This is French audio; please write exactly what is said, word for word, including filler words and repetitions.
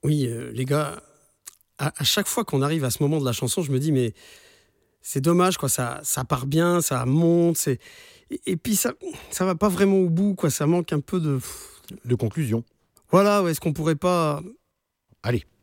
Oui, euh, les gars, à, à chaque fois qu'on arrive à ce moment de la chanson, je me dis, mais c'est dommage, quoi. Ça, ça part bien, ça monte, c'est... Et, et puis ça, ça va pas vraiment au bout, quoi. Ça manque un peu de... De conclusion. Voilà, ouais, est-ce qu'on pourrait pas... Allez,